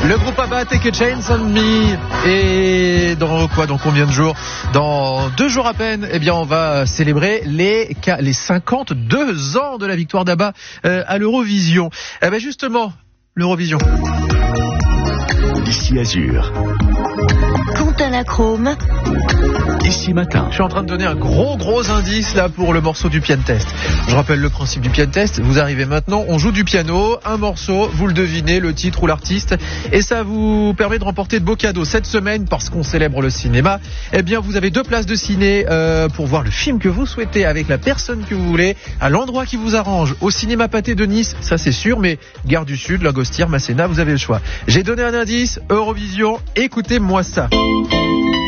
Le groupe ABBA, Take a Chance on Me. Et dans combien de jours? Dans 2 jours à peine, eh bien, on va célébrer les 52 ans de la victoire d'ABBA à l'Eurovision. Eh ben, justement, l'Eurovision. Ici Azur. Contalachrome. Ici Matin. Je suis en train de donner un gros indice là pour le morceau du piano test. Je rappelle le principe du piano test. Vous arrivez maintenant, on joue du piano, un morceau, vous le devinez, le titre ou l'artiste, et ça vous permet de remporter de beaux cadeaux. Cette semaine, parce qu'on célèbre le cinéma, eh bien vous avez 2 places de ciné pour voir le film que vous souhaitez avec la personne que vous voulez, à l'endroit qui vous arrange, au cinéma Pâté de Nice, ça c'est sûr, mais Gare du Sud, Langostière, Masséna, vous avez le choix. J'ai donné un indice, Eurovision, écoutez-moi ça.